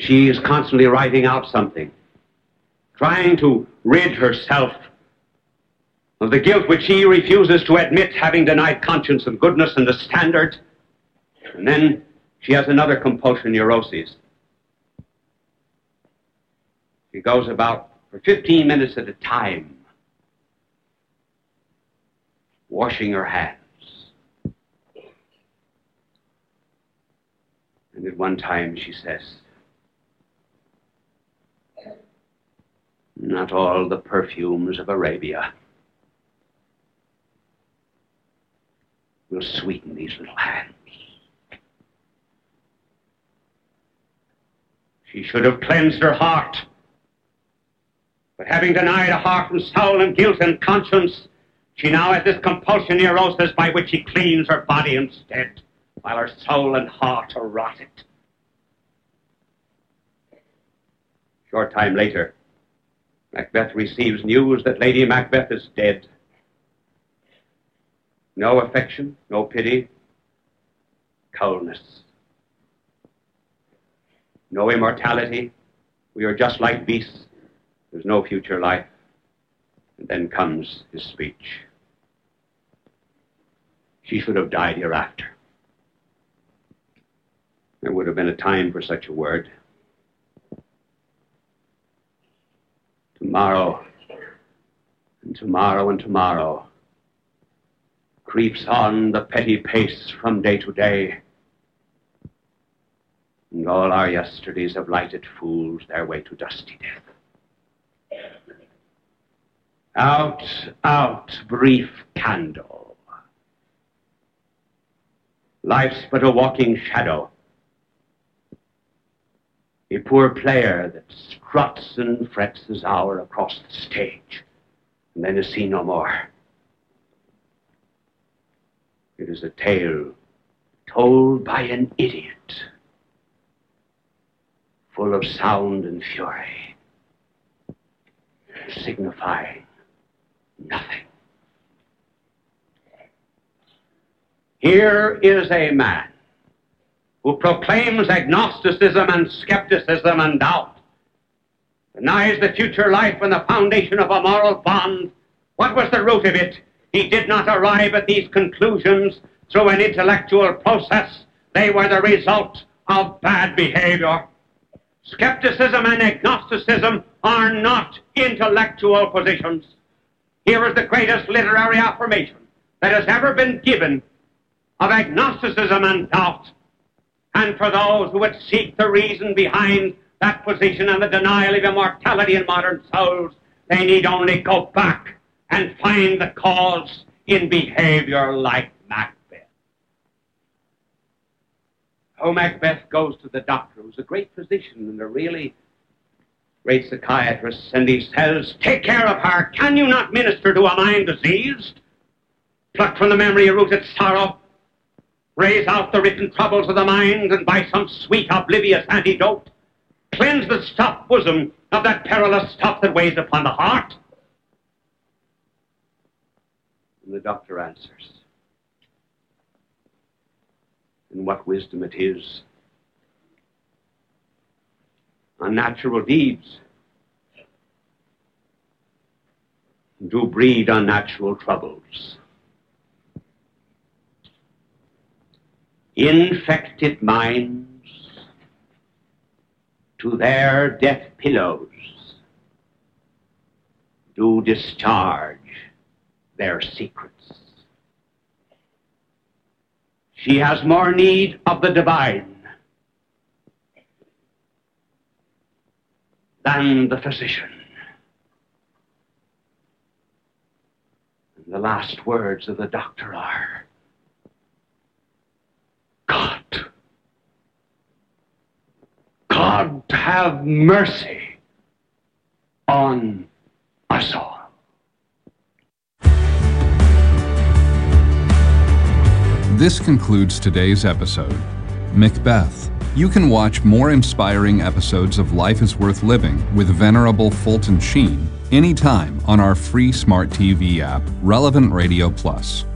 She is constantly writing out something, trying to rid herself of the guilt which she refuses to admit, having denied conscience and goodness and the standard. And then she has another compulsion neuroses. She goes about for 15 minutes at a time, washing her hands. And at one time she says, "Not all the perfumes of Arabia will sweeten these little hands." She should have cleansed her heart, but having denied a heart and soul and guilt and conscience, she now has this compulsion neurosis by which she cleans her body instead, while her soul and heart are rotted. Short time later, Macbeth receives news that Lady Macbeth is dead. No affection, no pity, coldness. No immortality. We are just like beasts. There's no future life. And then comes his speech. She should have died hereafter. There would have been a time for such a word. Tomorrow, and tomorrow, and tomorrow creeps on the petty pace from day to day, and all our yesterdays have lighted fools their way to dusty death. Out, out, brief candle. Life's but a walking shadow, a poor player that struts and frets his hour across the stage, and then is seen no more. It is a tale told by an idiot, full of sound and fury, signifying nothing. Here is a man who proclaims agnosticism and skepticism and doubt, denies the future life and the foundation of a moral bond. What was the root of it? He did not arrive at these conclusions through an intellectual process. They were the result of bad behavior. Skepticism and agnosticism are not intellectual positions. Here is the greatest literary affirmation that has ever been given of agnosticism and doubt. And for those who would seek the reason behind that position and the denial of immortality in modern souls, they need only go back and find the cause in behavior like Macbeth. Oh, Macbeth goes to the doctor, who's a great physician and a really great psychiatrist, and he says, "Take care of her. Can you not minister to a mind diseased? Pluck from the memory a rooted sorrow. Raise out the written troubles of the mind, and by some sweet oblivious antidote, cleanse the stuffed bosom of that perilous stuff that weighs upon the heart." And the doctor answers, and what wisdom it is. Unnatural deeds do breed unnatural troubles. Infected minds to their death pillows do discharge their secrets. She has more need of the divine than the physician. And the last words of the doctor are, God have mercy on us all. This concludes today's episode, Macbeth. You can watch more inspiring episodes of Life is Worth Living with Venerable Fulton Sheen anytime on our free Smart TV app, Relevant Radio Plus.